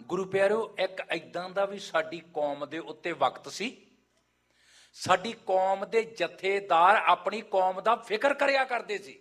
ਗੁਰੂ ਪਿਆਰਿਓ, ਇੱਕ ਇੱਦਾਂ ਦਾ ਵੀ ਸਾਡੀ ਕੌਮ ਦੇ ਉੱਤੇ ਵਕਤ ਸੀ, ਸਾਡੀ ਕੌਮ ਦੇ ਜਥੇਦਾਰ ਆਪਣੀ ਕੌਮ ਦਾ ਫਿਕਰ ਕਰਿਆ ਕਰਦੇ ਸੀ।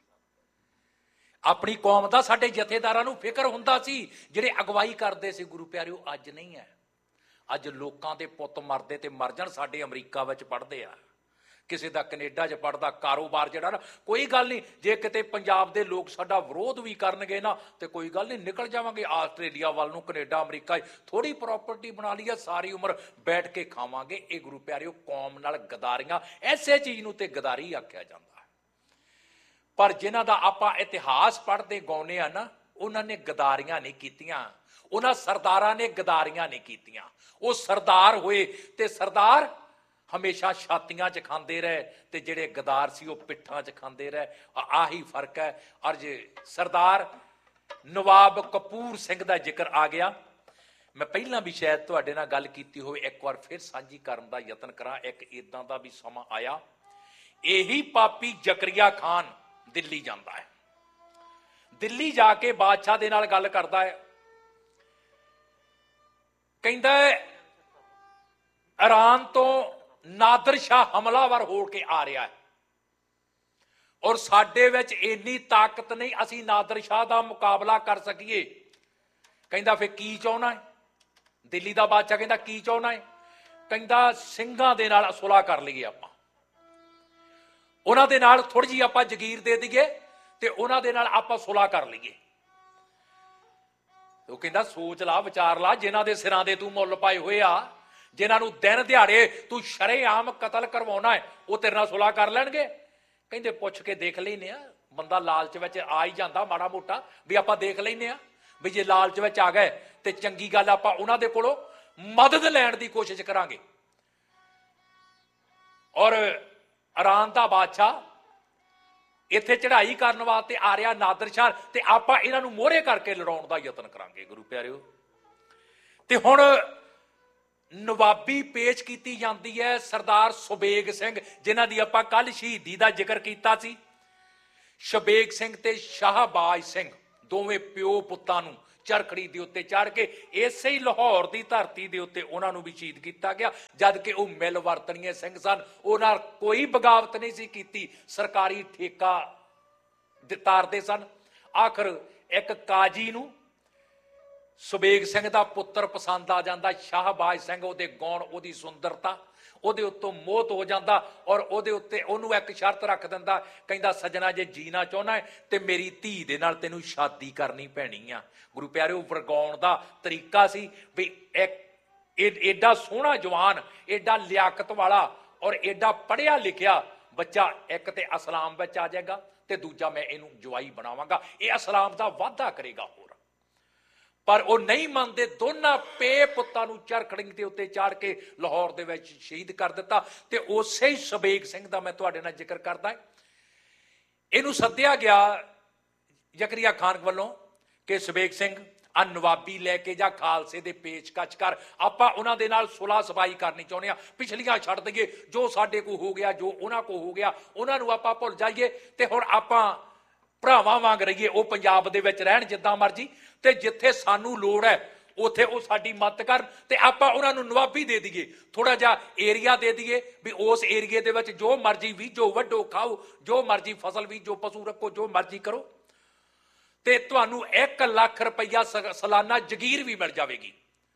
ਆਪਣੀ ਕੌਮ ਦਾ ਸਾਡੇ ਜਥੇਦਾਰਾਂ ਨੂੰ ਫਿਕਰ ਹੁੰਦਾ ਸੀ, ਜਿਹੜੇ ਅਗਵਾਈ ਕਰਦੇ ਸੀ। ਗੁਰੂ ਪਿਆਰਿਓ, ਅੱਜ ਨਹੀਂ ਹੈ। ਅੱਜ ਲੋਕਾਂ ਦੇ ਪੁੱਤ ਮਰਦੇ ਤੇ ਮਰ ਜਾਣ, ਸਾਡੇ ਅਮਰੀਕਾ ਵਿੱਚ ਪੜ੍ਹਦੇ ਆ, ਕਿਸੇ ਦਾ ਕੈਨੇਡਾ 'ਚ ਪੜ੍ਹਦਾ, ਕਾਰੋਬਾਰ ਜਿਹੜਾ ਨਾ, ਕੋਈ ਗੱਲ ਨਹੀਂ, ਜੇ ਕਿਤੇ ਪੰਜਾਬ ਦੇ ਲੋਕ ਸਾਡਾ ਵਿਰੋਧ ਵੀ ਕਰਨਗੇ ਨਾ ਤੇ ਕੋਈ ਗੱਲ ਨਹੀਂ, ਨਿਕਲ ਜਾਵਾਂਗੇ ਆਸਟ੍ਰੇਲੀਆ ਵੱਲ ਨੂੰ, ਕੈਨੇਡਾ, ਅਮਰੀਕਾ, ਥੋੜ੍ਹੀ ਪ੍ਰਾਪਰਟੀ ਬਣਾ ਲਈ ਆ, ਸਾਰੀ ਉਮਰ ਬੈਠ ਕੇ ਖਾਵਾਂਗੇ। ਇਹ ਗੁਰੂ ਪਿਆਰਿਓ ਕੌਮ ਨਾਲ ਗਦਾਰੀਆਂ, ਐਸੇ ਚੀਜ਼ ਨੂੰ ਤੇ ਗਦਾਰੀ ਆਖਿਆ ਜਾਂਦਾ। ਪਰ ਜਿਨ੍ਹਾਂ ਦਾ ਆਪਾਂ ਇਤਿਹਾਸ ਪੜ੍ਹਦੇ ਗਾਉਂਦੇ ਆ ਨਾ, ਉਹਨਾਂ ਨੇ ਗਦਾਰੀਆਂ ਨਹੀਂ ਕੀਤੀਆਂ, ਉਹਨਾਂ ਸਰਦਾਰਾਂ ਨੇ ਗਦਾਰੀਆਂ ਨਹੀਂ ਕੀਤੀਆਂ। ਉਹ ਸਰਦਾਰ ਹੋਏ ਤੇ ਸਰਦਾਰ ਹਮੇਸ਼ਾ ਛਾਤੀਆਂ 'ਚ ਖਾਂਦੇ ਰਹੇ ਤੇ ਜਿਹੜੇ ਗਦਾਰ ਸੀ ਉਹ ਪਿੱਠਾਂ 'ਚ ਖਾਂਦੇ ਰਹੇ। ਆਹੀ ਫਰਕ ਹੈ। ਔਰ ਜੇ ਸਰਦਾਰ ਨਵਾਬ ਕਪੂਰ ਸਿੰਘ ਦਾ ਜ਼ਿਕਰ ਆ ਗਿਆ, ਮੈਂ ਪਹਿਲਾਂ ਵੀ ਸ਼ਾਇਦ ਤੁਹਾਡੇ ਨਾਲ ਗੱਲ ਕੀਤੀ ਹੋਵੇ, ਇੱਕ ਵਾਰ ਫਿਰ ਸਾਂਝੀ ਕਰਨ ਦਾ ਯਤਨ ਕਰਾਂ। ਇੱਕ ਇਦਾਂ ਦਾ ਵੀ ਸਮਾਂ ਆਇਆ, ਇਹੀ ਪਾਪੀ ਜ਼ਕਰੀਆ ਖਾਨ ਦਿੱਲੀ ਜਾਂਦਾ ਹੈ। ਦਿੱਲੀ ਜਾ ਕੇ ਬਾਦਸ਼ਾਹ ਦੇ ਨਾਲ ਗੱਲ ਕਰਦਾ ਹੈ, ਕਹਿੰਦਾ ਈਰਾਨ ਤੋਂ ਨਾਦਰ ਸ਼ਾਹ ਹਮਲਾਵਰ ਹੋ ਕੇ ਆ ਰਿਹਾ ਹੈ ਔਰ ਸਾਡੇ ਵਿੱਚ ਇੰਨੀ ਤਾਕਤ ਨਹੀਂ ਅਸੀਂ ਨਾਦਰ ਸ਼ਾਹ ਦਾ ਮੁਕਾਬਲਾ ਕਰ ਸਕੀਏ। ਕਹਿੰਦਾ ਫਿਰ ਕੀ ਚਾਹੁੰਦਾ ਹੈ? ਦਿੱਲੀ ਦਾ ਬਾਦਸ਼ਾਹ ਕਹਿੰਦਾ ਕੀ ਚਾਹੁੰਦਾ ਹੈ? ਕਹਿੰਦਾ ਸਿੰਘਾਂ ਦੇ ਨਾਲ ਸੁਲ੍ਹਾ ਕਰ ਲਈਏ, ਆਪਾਂ ਉਹਨਾਂ ਦੇ ਨਾਲ ਥੋੜੀ ਜਿਹੀ ਆਪਾਂ ਜ਼ਗੀਰ ਦੇ ਦਈਏ ਤੇ ਉਹਨਾਂ ਦੇ ਨਾਲ ਆਪਾਂ ਸੁਲ੍ਹਾ ਕਰ ਲਈਏ। ਉਹ ਕਹਿੰਦਾ ਸੋਚ ਲਾ, ਵਿਚਾਰ ਲਾ, ਜਿਨ੍ਹਾਂ ਦੇ ਸਿਰਾਂ ਦੇ ਤੂੰ ਮੁੱਲ ਪਾਏ ਹੋਏ ਆ, ਜਿਨ੍ਹਾਂ ਨੂੰ ਦਿਨ ਦਿਹਾੜੇ ਤੂੰ ਸ਼ਰੇਆਮ ਕਤਲ ਕਰਵਾਉਣਾ ਹੈ, ਉਹ ਤੇਰੇ ਨਾਲ ਸੁਲ੍ਹਾ ਕਰ ਲੈਣਗੇ? ਕਹਿੰਦੇ ਪੁੱਛ ਕੇ ਦੇਖ ਲੈਨੇ ਆ। ਬੰਦਾ ਲਾਲਚ ਵਿੱਚ ਆ ਹੀ ਜਾਂਦਾ ਮਾੜਾ ਮੋਟਾ, ਵੀ ਆਪਾਂ ਦੇਖ ਲੈਨੇ ਆ ਵੀ ਜੇ ਲਾਲਚ ਵਿੱਚ ਆ ਗਏ ਤੇ ਚੰਗੀ ਗੱਲ, ਆਪਾਂ ਉਹਨਾਂ ਦੇ ਕੋਲੋਂ ਮਦਦ ਲੈਣ ਦੀ ਕੋਸ਼ਿਸ਼ ਕਰਾਂਗੇ। ਔਰ ਈਰਾਨ ਦਾ ਬਾਦਸ਼ਾਹ ਇੱਥੇ ਚੜ੍ਹਾਈ ਕਰਨ ਵਾਸਤੇ ਆ ਰਿਹਾ ਨਾਦਰ ਸ਼ਾਹ, ਤੇ ਆਪਾਂ ਇਹਨਾਂ ਨੂੰ ਮੋਹਰੇ ਕਰਕੇ ਲੜਾਉਣ ਦਾ ਯਤਨ ਕਰਾਂਗੇ। ਗੁਰੂ ਪਿਆਰਿਓ, ਤੇ ਹੁਣ ਨਵਾਬੀ ਪੇਸ਼ ਕੀਤੀ ਜਾਂਦੀ ਹੈ ਸਰਦਾਰ ਸੁਬੇਗ ਸਿੰਘ, ਜਿਨ੍ਹਾਂ ਦੀ ਆਪਾਂ ਕੱਲ ਸ਼ਹੀਦੀ ਦਾ ਜ਼ਿਕਰ ਕੀਤਾ ਸੀ। ਸੁਬੇਗ ਸਿੰਘ ਤੇ ਸ਼ਾਹਬਾਜ਼ ਸਿੰਘ ਦੋਵੇਂ ਪਿਓ ਪੁੱਤਾਂ ਨੂੰ ਚਰਖੜੀ ਦੇ ਉੱਤੇ ਚੜ੍ਹ ਕੇ ਇਸੇ ਹੀ ਲਾਹੌਰ ਦੀ ਧਰਤੀ ਦੇ ਉੱਤੇ ਉਹਨਾਂ ਨੂੰ ਵੀ ਸ਼ਹੀਦ ਕੀਤਾ ਗਿਆ, ਜਦ ਕਿ ਉਹ ਮਿਲ ਵਰਤਣੀਏ ਸਿੰਘ ਸਨ। ਉਹਨਾਂ ਕੋਈ ਬਗਾਵਤ ਨਹੀਂ ਸੀ ਕੀਤੀ, ਸਰਕਾਰੀ ਠੇਕਾ ਤਾਰਦੇ ਸਨ। ਆਖਰ ਇੱਕ ਕਾਜੀ ਨੂੰ ਸੁਬੇਗ ਸਿੰਘ ਦਾ ਪੁੱਤਰ ਪਸੰਦ ਆ ਜਾਂਦਾ, ਸ਼ਾਹਬਾਜ਼ ਸਿੰਘ, ਉਹਦੇ ਗੁਣ, ਉਹਦੀ ਸੁੰਦਰਤਾ, ਉਹਦੇ ਉੱਤੋਂ ਮੋਹਤ ਹੋ ਜਾਂਦਾ ਔਰ ਉਹਦੇ ਉੱਤੇ ਉਹਨੂੰ ਇੱਕ ਸ਼ਰਤ ਰੱਖ ਦਿੰਦਾ, ਕਹਿੰਦਾ ਸੱਜਣਾ ਜੇ ਜੀਣਾ ਚਾਹੁੰਦਾ ਹੈ ਤੇ ਮੇਰੀ ਧੀ ਦੇ ਨਾਲ ਤੈਨੂੰ ਸ਼ਾਦੀ ਕਰਨੀ ਪੈਣੀ ਆ। ਗੁਰੂ ਪਿਆਰਿਓ, ਵਰਗਾਉਣ ਦਾ ਤਰੀਕਾ ਸੀ ਵੀ ਏਡਾ ਸੋਹਣਾ ਜਵਾਨ, ਏਡਾ ਲਿਆਕਤ ਵਾਲਾ ਔਰ ਏਡਾ ਪੜ੍ਹਿਆ ਲਿਖਿਆ ਬੱਚਾ, ਇੱਕ ਤੇ ਇਸਲਾਮ ਵਿੱਚ ਆ ਜਾਏਗਾ ਤੇ ਦੂਜਾ ਮੈਂ ਇਹਨੂੰ ਜਵਾਈ ਬਣਾਵਾਂਗਾ, ਇਹ ਇਸਲਾਮ ਦਾ ਵਾਅਦਾ ਕਰੇਗਾ। ਹੋਰ ਪਰ ਉਹ ਨਹੀਂ ਮੰਨਦੇ। ਦੋਨਾਂ ਪੇ ਪੁੱਤਾਂ ਨੂੰ ਚਰਖੜੀ ਦੇ ਉੱਤੇ ਚਾੜ ਕੇ ਲਾਹੌਰ ਦੇ ਵਿੱਚ ਸ਼ਹੀਦ ਕਰ ਦਿੱਤਾ। ਤੇ ਉਸੇ ਹੀ ਸੁਬੇਗ ਸਿੰਘ ਦਾ ਮੈਂ ਤੁਹਾਡੇ ਨਾਲ ਜ਼ਿਕਰ ਕਰਦਾ। ਇਹਨੂੰ ਸੱਦਿਆ ਗਿਆ ਜ਼ਕਰੀਆ ਖਾਨ ਵੱਲੋਂ ਕਿ ਸੁਬੇਗ ਸਿੰਘ ਆ ਨਵਾਬੀ ਲੈ ਕੇ ਜਾ, ਖਾਲਸੇ ਦੇ ਪੇਚਕਸ਼ ਕਰ, ਆਪਾਂ ਉਹਨਾਂ ਦੇ ਨਾਲ ਸੁਲ੍ਹਾ ਸਫਾਈ ਕਰਨੀ ਚਾਹੁੰਦੇ ਆ, ਪਿਛਲੀਆਂ ਛੱਡ ਦਈਏ, ਜੋ ਸਾਡੇ ਕੋਲ ਹੋ ਗਿਆ, ਜੋ ਉਹਨਾਂ ਕੋਲ ਹੋ ਗਿਆ, ਉਹਨਾਂ ਨੂੰ ਆਪਾਂ ਭੁੱਲ ਜਾਈਏ ਤੇ ਹੁਣ ਆਪਾਂ ਭਰਾਵਾਂ ਵਾਂਗ ਰਹੀਏ। ਉਹ ਪੰਜਾਬ ਦੇ ਵਿੱਚ ਰਹਿਣ ਜਿੱਦਾਂ ਮਰਜੀ, ਤੇ ਜਿੱਥੇ ਸਾਨੂੰ ਲੋੜ ਹੈ ਉੱਥੇ ਉਹ ਸਾਡੀ ਮਦਦ ਕਰਨ, ਤੇ ਆਪਾਂ ਉਹਨਾਂ ਨੂੰ ਨਵਾਬੀ ਦੇ ਦਈਏ, ਥੋੜਾ ਜਿਹਾ ਏਰੀਆ ਦੇ ਦਈਏ ਵੀ ਉਸ ਏਰੀਏ ਦੇ ਵਿੱਚ ਜੋ ਮਰਜੀ ਬੀਜੋ, ਵੱਢੋ, ਖਾਓ, ਜੋ ਮਰਜੀ ਫਸਲ ਬੀਜੋ, ਪਸ਼ੂ ਰੱਖੋ, ਜੋ ਮਰਜੀ ਕਰੋ, ਤੇ ਤੁਹਾਨੂੰ 1 ਲੱਖ ਰੁਪਈਆ ਸਾਲਾਨਾ ਜ਼ਗੀਰ ਵੀ ਮਿਲ ਜਾਵੇਗੀ।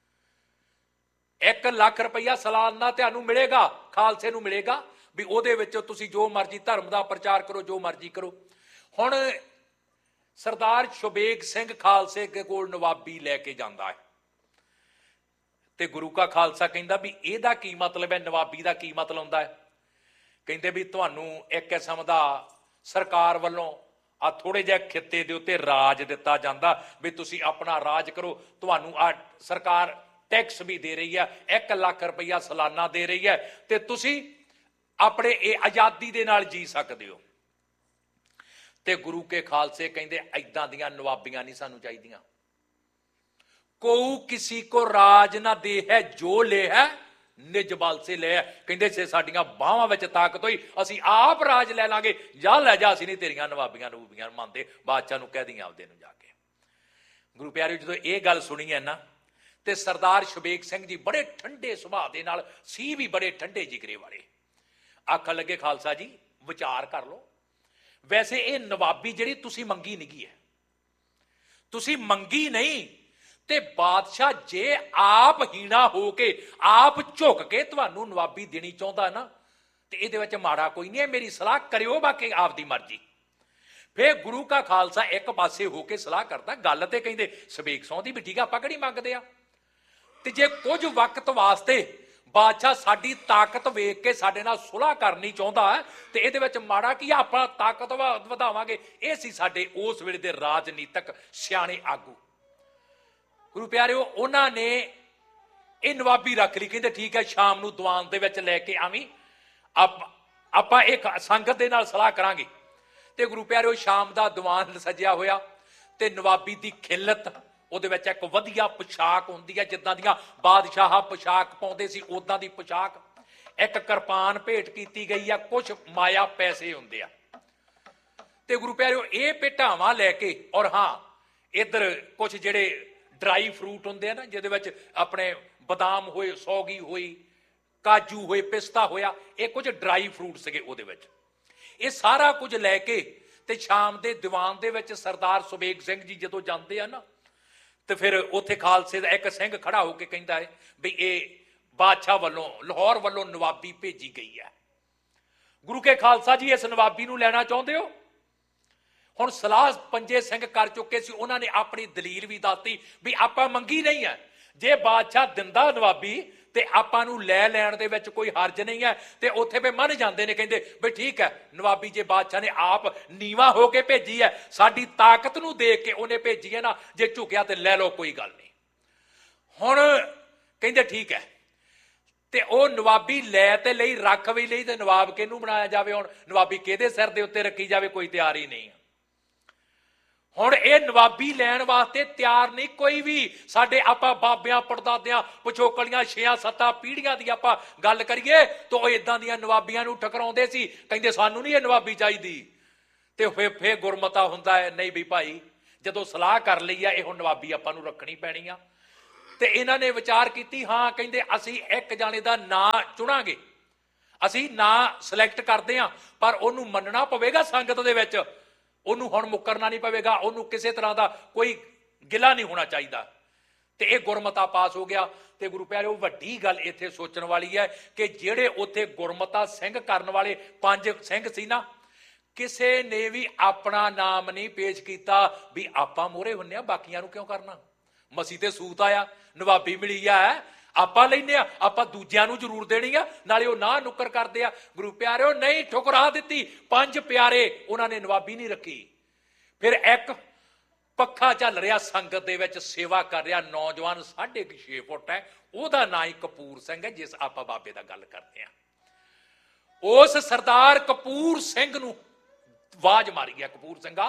1 ਲੱਖ ਰੁਪਈਆ ਸਾਲਾਨਾ ਤੁਹਾਨੂੰ ਮਿਲੇਗਾ, ਖਾਲਸੇ ਨੂੰ ਮਿਲੇਗਾ, ਵੀ ਉਹਦੇ ਵਿੱਚ ਤੁਸੀਂ ਜੋ ਮਰਜੀ ਧਰਮ ਦਾ ਪ੍ਰਚਾਰ ਕਰੋ, ਜੋ ਮਰਜੀ ਕਰੋ। ਹੁਣ ਸਰਦਾਰ ਸੁਬੇਗ ਸਿੰਘ ਖਾਲਸੇ ਦੇ ਕੋਲ ਨਵਾਬੀ ਲੈ ਕੇ ਜਾਂਦਾ ਹੈ ਤੇ ਗੁਰੂ ਕਾ ਖਾਲਸਾ ਕਹਿੰਦਾ ਵੀ ਇਹਦਾ ਕੀ ਮਤਲਬ ਹੈ, ਨਵਾਬੀ ਦਾ ਕੀ ਮਤਲਬ ਹੁੰਦਾ ਹੈ? ਕਹਿੰਦੇ ਵੀ ਤੁਹਾਨੂੰ ਇੱਕ ਕਿਸਮ ਦਾ ਸਰਕਾਰ ਵੱਲੋਂ ਆ ਥੋੜੇ ਜਿਹੇ ਖਿੱਤੇ ਦੇ ਉੱਤੇ ਰਾਜ ਦਿੱਤਾ ਜਾਂਦਾ, ਵੀ ਤੁਸੀਂ ਆਪਣਾ ਰਾਜ ਕਰੋ, ਤੁਹਾਨੂੰ ਆ ਸਰਕਾਰ ਟੈਕਸ ਵੀ ਦੇ ਰਹੀ ਹੈ, 1 ਲੱਖ ਰੁਪਈਆ ਸਾਲਾਨਾ ਦੇ ਰਹੀ ਹੈ, ਤੇ ਤੁਸੀਂ ਆਪਣੇ ਇਹ ਆਜ਼ਾਦੀ ਦੇ ਨਾਲ ਜੀ ਸਕਦੇ ਹੋ। ਤੇ ਗੁਰੂ ਕੇ ਖਾਲਸੇ ਕਹਿੰਦੇ ਐਦਾਂ ਦੀਆਂ ਨਵਾਬੀਆਂ ਨਹੀਂ ਸਾਨੂੰ ਚਾਹੀਦੀਆਂ। ਕੋਊ ਕਿਸੇ ਕੋ ਰਾਜ ਨਾ ਦੇ ਹੈ, ਜੋ ਲੈ ਹੈ ਨਿਜ ਬਲ ਸੇ ਲੈ ਹੈ। ਕਹਿੰਦੇ ਜੇ ਸਾਡੀਆਂ ਬਾਹਾਂ ਵਿੱਚ ਤਾਕਤ ਹੋਈ ਅਸੀਂ ਆਪ ਰਾਜ ਲੈ ਲਾਂਗੇ, ਜਾ ਲੈ ਜਾ, ਅਸੀਂ ਨਹੀਂ ਤੇਰੀਆਂ ਨਵਾਬੀਆਂ ਮੰਨਦੇ। ਬਾਦਸ਼ਾਹ ਨੂੰ ਕਹਿ ਦੀਆਂ ਆਪਦੇ ਨੂੰ ਜਾ ਕੇ। ਗੁਰੂ ਪਿਆਰਿਓ, ਜਦੋਂ ਇਹ ਗੱਲ ਸੁਣੀ ਹੈ ਨਾ, ਤੇ ਸਰਦਾਰ ਸ਼ਬੇਗ ਸਿੰਘ ਜੀ ਬੜੇ ਠੰਡੇ ਸੁਭਾਅ ਦੇ ਨਾਲ ਸੀ, ਵੀ ਬੜੇ ਠੰਡੇ ਜਿਗਰੇ ਵਾਲੇ। ਆਖਣ ਲੱਗੇ ਖਾਲਸਾ ਜੀ ਵਿਚਾਰ ਕਰ ਲਓ, ਵੈਸੇ ਇਹ ਨਵਾਬੀ ਜਿਹੜੀ ਤੁਸੀਂ ਮੰਗੀ ਨਹੀਂ ਹੈ, ਤੁਸੀਂ ਮੰਗੀ ਨਹੀਂ, ਤੇ ਬਾਦਸ਼ਾਹ ਜੇ ਆਪ ਹੀਣਾ ਹੋ ਕੇ ਆਪ ਝੁਕ ਕੇ ਤੁਹਾਨੂੰ ਨਵਾਬੀ ਦੇਣੀ ਚਾਹੁੰਦਾ ਨਾ, ਤੇ ਇਹਦੇ ਵਿੱਚ ਮਾੜਾ ਕੋਈ ਨਹੀਂ ਹੈ। ਮੇਰੀ ਸਲਾਹ ਕਰਿਓ, ਬਾਕੀ ਆਪਦੀ ਮਰਜ਼ੀ। ਫੇਰ ਗੁਰੂ ਕਾ ਖਾਲਸਾ ਇੱਕ ਪਾਸੇ ਹੋ ਕੇ ਸਲਾਹ ਕਰਦਾ, ਗੱਲ ਤੇ ਕਹਿੰਦੇ ਸ਼ਬੇਗ ਸਿੰਘ ਦੀ ਵੀ ਠੀਕ ਆ, ਆਪਾਂ ਕਿਹੜੀ ਮੰਗਦੇ ਆ, ਤੇ ਜੇ ਕੁਝ ਵਕਤ ਵਾਸਤੇ ਬਾਦਸ਼ਾਹ ਸਾਡੀ ਤਾਕਤ ਵੇਖ ਕੇ ਸਾਡੇ ਨਾਲ ਸੁਲ੍ਹਾ ਕਰਨੀ ਚਾਹੁੰਦਾ ਹੈ, ਤੇ ਇਹਦੇ ਵਿੱਚ ਮਾੜਾ ਕੀ, ਆਪਣਾ ਤਾਕਤ ਵਧਾਵਾਂਗੇ। ਇਹ ਸੀ ਸਾਡੇ ਉਸ ਵੇਲੇ ਦੇ ਰਾਜਨੀਤਿਕ ਸਿਆਣੇ ਆਗੂ। ਗੁਰੂ ਪਿਆਰਿਓ, ਉਹਨਾਂ ਨੇ ਇਹ ਨਵਾਬੀ ਰੱਖ ਲਈ। ਕਹਿੰਦੇ ਠੀਕ ਹੈ, ਸ਼ਾਮ ਨੂੰ ਦੀਵਾਨ ਦੇ ਵਿੱਚ ਲੈ ਕੇ ਆਵੀਂ, ਆਪਾਂ ਇੱਕ ਸੰਗਤ ਦੇ ਨਾਲ ਸਲਾਹ ਕਰਾਂਗੇ। ਤੇ ਗੁਰੂ ਪਿਆਰਿਓ, ਸ਼ਾਮ ਦਾ ਦੀਵਾਨ ਸਜਿਆ ਹੋਇਆ, ਤੇ ਨਵਾਬੀ ਦੀ ਖਿਲਤ, ਉਹਦੇ ਵਿੱਚ ਇੱਕ ਵਧੀਆ ਪੋਸ਼ਾਕ ਹੁੰਦੀ ਹੈ, ਜਿੱਦਾਂ ਦੀਆਂ ਬਾਦਸ਼ਾਹ ਪੋਸ਼ਾਕ ਪਾਉਂਦੇ ਸੀ ਉਦਾਂ ਦੀ ਪੋਸ਼ਾਕ, ਇੱਕ ਕਿਰਪਾਨ ਭੇਟ ਕੀਤੀ ਗਈ ਆ, ਕੁਝ ਮਾਇਆ ਪੈਸੇ ਹੁੰਦੇ ਆ। ਤੇ ਗੁਰੂ ਪਿਆਰਿਓ, ਇਹ ਭੇਟਾਵਾਂ ਲੈ ਕੇ, ਔਰ ਹਾਂ ਇੱਧਰ ਕੁਝ ਜਿਹੜੇ ਡਰਾਈ ਫਰੂਟ ਹੁੰਦੇ ਆ ਨਾ, ਜਿਹਦੇ ਵਿੱਚ ਆਪਣੇ ਬਦਾਮ ਹੋਏ, ਸੌਗੀ ਹੋਈ, ਕਾਜੂ ਹੋਏ, ਪਿਸਤਾ ਹੋਇਆ, ਇਹ ਕੁਝ ਡਰਾਈ ਫਰੂਟ ਸੀਗੇ ਉਹਦੇ ਵਿੱਚ। ਇਹ ਸਾਰਾ ਕੁਝ ਲੈ ਕੇ ਤੇ ਸ਼ਾਮ ਦੇ ਦੀਵਾਨ ਦੇ ਵਿੱਚ ਸਰਦਾਰ ਸ਼ਬੇਗ ਸਿੰਘ ਜੀ ਜਦੋਂ ਜਾਂਦੇ ਆ ਨਾ, ਤੇ ਫਿਰ ਉੱਥੇ ਖਾਲਸੇ ਦਾ ਇੱਕ ਸਿੰਘ ਖੜਾ ਹੋ ਕੇ ਕਹਿੰਦਾ ਹੈ ਵੀ ਇਹ ਬਾਦਸ਼ਾਹ ਵੱਲੋਂ, ਲਾਹੌਰ ਵੱਲੋਂ ਨਵਾਬੀ ਭੇਜੀ ਗਈ ਹੈ। ਗੁਰੂ ਕੇ ਖਾਲਸਾ ਜੀ, ਇਸ ਨਵਾਬੀ ਨੂੰ ਲੈਣਾ ਚਾਹੁੰਦੇ ਹੋ? ਹੁਣ ਸਲਾਹ ਪੰਜੇ ਸਿੰਘ ਕਰ ਚੁੱਕੇ ਸੀ, ਉਹਨਾਂ ਨੇ ਆਪਣੀ ਦਲੀਲ ਵੀ ਦੱਸਤੀ ਵੀ ਆਪਾਂ ਮੰਗੀ ਨਹੀਂ ਹੈ, ਜੇ ਬਾਦਸ਼ਾਹ ਦਿੰਦਾ ਨਵਾਬੀ ਤੇ ਆਪਾਂ ਨੂੰ ਲੈ ਲੈਣ ਦੇ ਵਿੱਚ ਕੋਈ ਹਰਜ ਨਹੀਂ ਹੈ। ਤੇ ਉੱਥੇ ਵੀ ਮੰਨ ਜਾਂਦੇ ਨੇ, ਕਹਿੰਦੇ ਵੀ ਠੀਕ ਹੈ, ਨਵਾਬੀ ਜੇ ਬਾਦਸ਼ਾਹ ਨੇ ਆਪ ਨੀਵਾ ਹੋ ਕੇ ਭੇਜੀ ਹੈ, ਸਾਡੀ ਤਾਕਤ ਨੂੰ ਦੇਖ ਕੇ ਉਹਨੇ ਭੇਜੀ ਹੈ ਨਾ, ਜੇ ਝੁਕਿਆ ਤੇ ਲੈ ਲਓ, ਕੋਈ ਗੱਲ ਨਹੀਂ। ਹੁਣ ਕਹਿੰਦੇ ਠੀਕ ਹੈ, ਤੇ ਉਹ ਨਵਾਬੀ ਲੈ ਤੇ ਲਈ, ਰੱਖ ਵੀ ਲਈ, ਤੇ ਨਵਾਬ ਕਿਹਨੂੰ ਬਣਾਇਆ ਜਾਵੇ? ਹੁਣ ਨਵਾਬੀ ਕਿਹਦੇ ਸਿਰ ਦੇ ਉੱਤੇ ਰੱਖੀ ਜਾਵੇ? ਕੋਈ ਤਿਆਰ ਹੀ ਨਹੀਂ। ਹੁਣ ਇਹ ਨਵਾਬੀ ਲੈਣ ਵਾਸਤੇ ਤਿਆਰ ਨਹੀਂ ਕੋਈ ਵੀ। ਸਾਡੇ ਆਪਾਂ ਬਾਬਿਆਂ ਪੜਦਾਦਿਆਂ ਪਿਛੋਕਲੀਆਂ 6-7 ਪੀੜ੍ਹੀਆਂ ਦੀ ਆਪਾਂ ਗੱਲ ਕਰੀਏ ਤਾਂ ਉਹ ਇਦਾਂ ਦੀਆਂ ਨਵਾਬੀਆਂ ਨੂੰ ਠਕਰਾਉਂਦੇ ਸੀ, ਕਹਿੰਦੇ ਸਾਨੂੰ ਨਹੀਂ ਇਹ ਨਵਾਬੀ ਚਾਹੀਦੀ। ਤੇ ਫੇਰ ਗੁਰਮਤਾ ਹੁੰਦਾ ਹੈ, ਨਹੀਂ ਵੀ ਭਾਈ ਜਦੋਂ ਸਲਾਹ ਕਰ ਲਈ ਆ, ਇਹੋ ਨਵਾਬੀ ਆਪਾਂ ਨੂੰ ਰੱਖਣੀ ਪੈਣੀ ਆ। ਤੇ ਇਹਨਾਂ ਨੇ ਵਿਚਾਰ ਕੀਤੀ, ਹਾਂ ਕਹਿੰਦੇ ਅਸੀਂ ਇੱਕ ਜਾਣੇ ਦਾ ਨਾਂ ਚੁਣਾਂਗੇ, ਅਸੀਂ ਨਾਂ ਸਿਲੈਕਟ ਕਰਦੇ ਹਾਂ, ਪਰ ਉਹਨੂੰ ਮੰਨਣਾ ਪਵੇਗਾ ਸੰਗਤ ਦੇ ਵਿੱਚ, ਉਹਨੂੰ ਹੁਣ ਮੁੱਕਰਨਾ ਨਹੀਂ ਪਵੇਗਾ, ਉਹਨੂੰ ਕਿਸੇ ਤਰ੍ਹਾਂ ਦਾ ਕੋਈ ਗਿਲਾ ਨਹੀਂ ਹੋਣਾ ਚਾਹੀਦਾ। ਤੇ ਇਹ ਗੁਰਮਤਾ ਪਾਸ ਹੋ ਗਿਆ। ਤੇ ਗੁਰੂ ਪਿਆਰਿਓ, ਵੱਡੀ ਗੱਲ ਇੱਥੇ ਸੋਚਣ ਵਾਲੀ ਹੈ ਕਿ ਜਿਹੜੇ ਉੱਥੇ ਗੁਰਮਤਾ ਸਿੰਘ ਕਰਨ ਵਾਲੇ 5 ਸਿੰਘ ਸੀ ਨਾ, ਕਿਸੇ ਨੇ ਵੀ ਆਪਣਾ ਨਾਮ ਨਹੀਂ ਪੇਸ਼ ਕੀਤਾ ਵੀ ਆਪਾਂ ਮੋਹਰੇ ਹੁੰਨੇ ਆ, ਬਾਕੀਆਂ ਨੂੰ ਕਿਉਂ ਕਰਨਾ? ਮਸੀ ਤੇ ਸੂਤ ਆਇਆ, ਨਵਾਬੀ ਮਿਲੀ ਆ, ਆਪਾਂ ਲੈਨੇ ਆ, ਆਪਾਂ ਦੂਜਿਆਂ ਨੂੰ ਜ਼ਰੂਰ ਦੇਣੀ ਆ, ਨਾਲੇ ਉਹ ਨਾ ਨੁੱਕਰ ਕਰਦੇ ਆ। ਗੁਰੂ ਪਿਆਰਿਓ, ਨਹੀਂ, ਠੁਕਰਾ ਦਿੱਤੀ। 5 ਪਿਆਰੇ ਉਹਨਾਂ ਨੇ ਨਵਾਬੀ ਨਹੀਂ ਰੱਖੀ। ਫਿਰ ਇੱਕ ਪੱਖਾ ਚੱਲ ਰਿਹਾ ਸੰਗਤ ਦੇ ਵਿੱਚ, ਸੇਵਾ ਕਰ ਰਿਹਾ ਨੌਜਵਾਨ, 6.5 ਫੁੱਟ ਹੈ, ਉਹਦਾ ਨਾਂ ਹੀ ਕਪੂਰ ਸਿੰਘ ਹੈ, ਜਿਸ ਆਪਾਂ ਬਾਬੇ ਦਾ ਗੱਲ ਕਰਦੇ ਆ। ਉਸ ਸਰਦਾਰ ਕਪੂਰ ਸਿੰਘ ਨੂੰ ਆਵਾਜ਼ ਮਾਰੀ ਗਿਆ, ਕਪੂਰ ਸਿੰਘਾ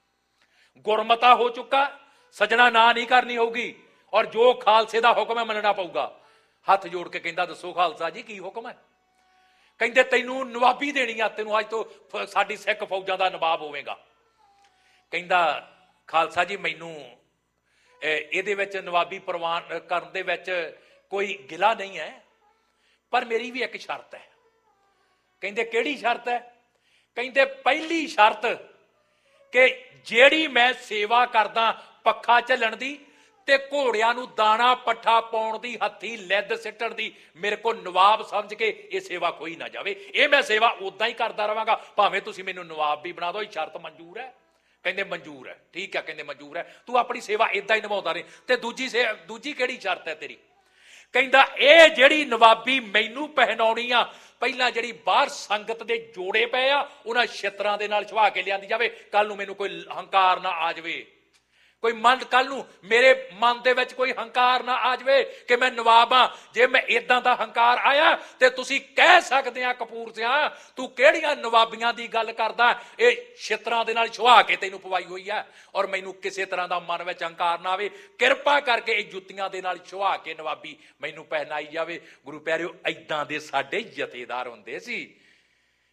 ਗੁਰਮਤਾ ਹੋ ਚੁੱਕਾ, ਸਜਣਾ ਨਾ ਨਹੀਂ ਕਰਨੀ ਹੋਊਗੀ, ਔਰ ਜੋ ਖਾਲਸੇ ਦਾ ਹੁਕਮ ਹੈ ਮੰਨਣਾ ਪਊਗਾ। ਹੱਥ ਜੋੜ ਕੇ ਕਹਿੰਦਾ, ਦੱਸੋ ਖਾਲਸਾ ਜੀ ਕੀ ਹੁਕਮ ਹੈ? ਕਹਿੰਦੇ ਤੈਨੂੰ ਨਵਾਬੀ ਦੇਣੀ ਆ, ਤੈਨੂੰ ਅੱਜ ਤੋਂ ਸਾਡੀ ਸਿੱਖ ਫੌਜਾਂ ਦਾ ਨਵਾਬ ਹੋਵੇਗਾ। ਕਹਿੰਦਾ ਖਾਲਸਾ ਜੀ, ਮੈਨੂੰ ਇਹਦੇ ਵਿੱਚ ਨਵਾਬੀ ਪ੍ਰਵਾਨ ਕਰਨ ਦੇ ਵਿੱਚ ਕੋਈ ਗਿਲਾ ਨਹੀਂ ਹੈ, ਪਰ ਮੇਰੀ ਵੀ ਇੱਕ ਸ਼ਰਤ ਹੈ। ਕਹਿੰਦੇ ਕਿਹੜੀ ਸ਼ਰਤ ਹੈ? ਕਹਿੰਦੇ ਪਹਿਲੀ ਸ਼ਰਤ ਕਿ ਜਿਹੜੀ ਮੈਂ ਸੇਵਾ ਕਰਦਾ ਪੱਖਾ ਝੱਲਣ ਦੀ ਤੇ ਘੋੜਿਆਂ ਨੂੰ ਦਾਣਾ ਪੱਠਾ ਪਾਉਣ ਦੀ, ਹੱਥੀ ਲਿੱਦ ਸਿੱਟਣ ਦੀ, ਮੇਰੇ ਕੋਲ ਨਵਾਬ ਸਮਝ ਕੇ ਇਹ ਸੇਵਾ ਕੋਈ ਨਾ ਜਾਵੇ। ਇਹ ਮੈਂ ਸੇਵਾ ਉਦਾਂ ਹੀ ਕਰਦਾ ਰਵਾਂਗਾ, ਭਾਵੇਂ ਤੁਸੀਂ ਮੈਨੂੰ ਨਵਾਬ ਵੀ ਬਣਾ ਦਿਓ। ਇਹ ਸ਼ਰਤ ਮਨਜ਼ੂਰ ਹੈ? ਕਹਿੰਦੇ ਮਨਜ਼ੂਰ ਹੈ। ਠੀਕ ਹੈ, ਕਹਿੰਦੇ ਮਨਜ਼ੂਰ ਹੈ, ਤੂੰ ਆਪਣੀ ਸੇਵਾ ਇਦਾਂ ਹੀ ਨਿਭਾਉਂਦਾ ਰਹੇ। ਤੇ ਦੂਜੀ ਕਿਹੜੀ ਸ਼ਰਤ ਹੈ ਤੇਰੀ? ਕਹਿੰਦਾ ਇਹ ਜਿਹੜੀ ਨਵਾਬੀ ਮੈਨੂੰ ਪਹਿਨਾਉਣੀ ਆ, ਪਹਿਲਾਂ ਜਿਹੜੀ ਬਾਹਰ ਸੰਗਤ ਦੇ ਜੋੜੇ ਪਏ ਆ, ਉਹਨਾਂ ਛਿੱਤਰਾਂ ਦੇ ਨਾਲ ਛੁਆ ਕੇ ਲਿਆਂਦੀ ਜਾਵੇ। ਕੱਲ ਨੂੰ ਮੈਨੂੰ ਕੋਈ ਹੰਕਾਰ ਨਾ ਆ ਜਾਵੇ, ਕੋਈ ਕੱਲ ਨੂੰ ਮੇਰੇ ਮਨ ਦੇ ਵਿੱਚ ਕੋਈ ਹੰਕਾਰ ਨਾ ਆ ਜਾਵੇ ਕਿ ਮੈਂ ਨਵਾਬ ਆ। ਜੇ ਮੈਂ ਇਦਾਂ ਦਾ ਹੰਕਾਰ ਆਇਆ ਤੇ ਤੁਸੀਂ ਕਹਿ ਸਕਦੇ ਆ, ਕਪੂਰ ਸਿਆਂ ਤੂੰ ਕਿਹੜੀਆਂ ਨਵਾਬੀਆਂ ਦੀ ਗੱਲ ਕਰਦਾ? ਇਹ ਛਿੱਤਰਾਂ ਦੇ ਨਾਲ ਛੁਆ ਕੇ ਤੈਨੂੰ ਪਵਾਈ ਹੋਈ ਹੈ, ਔਰ ਮੈਨੂੰ ਕਿਸੇ ਤਰ੍ਹਾਂ ਦਾ ਮਨ ਵਿੱਚ ਹੰਕਾਰ ਨਾ ਆਵੇ। ਕਿਰਪਾ ਕਰਕੇ ਇਹ ਜੁੱਤੀਆਂ ਦੇ ਨਾਲ ਛੁਆ ਕੇ ਨਵਾਬੀ ਮੈਨੂੰ ਪਹਿਨਾਈ ਜਾਵੇ। ਗੁਰੂ ਪਿਆਰਿਓ, ਏਦਾਂ ਦੇ ਸਾਡੇ ਜਥੇਦਾਰ ਹੁੰਦੇ ਸੀ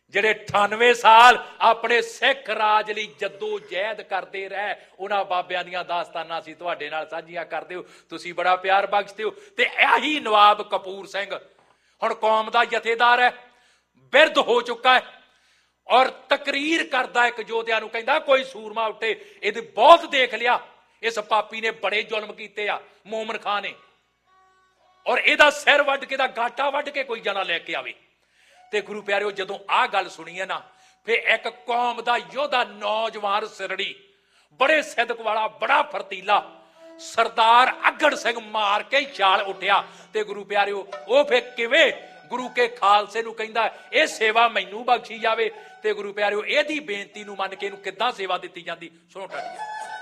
ਜਿਹੜੇ 98 ਸਾਲ ਆਪਣੇ ਸਿੱਖ ਰਾਜ ਲਈ ਜੱਦੋ ਜਹਿਦ ਕਰਦੇ ਰਹੇ, ਉਹਨਾਂ ਬਾਬਿਆਂ ਦੀਆਂ ਦਾਸਤਾਨਾਂ ਅਸੀਂ ਤੁਹਾਡੇ ਨਾਲ ਸਾਂਝੀਆਂ ਕਰਦੇ ਹੋ। ਤੁਸੀਂ ਬੜਾ ਪਿਆਰ ਬਖਸ਼ਦੇ ਹੋ। ਤੇ ਇਹੀ ਨਵਾਬ ਕਪੂਰ ਸਿੰਘ ਹੁਣ ਕੌਮ ਦਾ ਜਥੇਦਾਰ ਹੈ, ਬਿਰਧ ਹੋ ਚੁੱਕਾ ਹੈ, ਔਰ ਤਕਰੀਰ ਕਰਦਾ ਇੱਕ ਯੋਧਿਆਂ ਨੂੰ, ਕਹਿੰਦਾ ਕੋਈ ਸੂਰਮਾ ਉੱਠੇ। ਇਹਦੇ ਬਹੁਤ ਦੇਖ ਲਿਆ, ਇਸ ਪਾਪੀ ਨੇ ਬੜੇ ਜ਼ੁਲਮ ਕੀਤੇ ਆ ਮੋਮਨ ਖਾਂ ਨੇ, ਔਰ ਇਹਦਾ ਸਿਰ ਵੱਢ ਕੇ, ਦਾ ਗਾਟਾ ਵੱਢ ਕੇ ਕੋਈ ਜਣਾ ਲੈ ਕੇ ਆਵੇ। ਤੇ ਗੁਰੂ ਪਿਆਰਿਓ, ਜਦੋਂ ਆਹ ਗੱਲ ਸੁਣੀ ਹੈ ਨਾ, ਫਿਰ ਇੱਕ ਕੌਮ ਦਾ ਯੋਧਾ, ਨੌਜਵਾਨ ਸਿਰੜੀ, ਬੜੇ ਸਿਦਕ ਵਾਲਾ, ਬੜਾ ਫਰਤੀਲਾ ਸਰਦਾਰ ਅਗੜ ਸਿੰਘ ਮਾਰ ਕੇ ਛਾਲ ਉੱਠਿਆ। ਤੇ ਗੁਰੂ ਪਿਆਰਿਓ, ਉਹ ਫਿਰ ਕਿਵੇਂ ਗੁਰੂ ਕੇ ਖਾਲਸੇ ਨੂੰ ਕਹਿੰਦਾ ਇਹ ਸੇਵਾ ਮੈਨੂੰ ਬਖਸ਼ੀ ਜਾਵੇ। ਤੇ ਗੁਰੂ ਪਿਆਰਿਓ, ਇਹਦੀ ਬੇਨਤੀ ਨੂੰ ਮੰਨ ਕੇ ਇਹਨੂੰ ਕਿੱਦਾਂ ਸੇਵਾ ਦਿੱਤੀ ਜਾਂਦੀ, ਸੁਣੋ ਟਾੜੀਆਂ।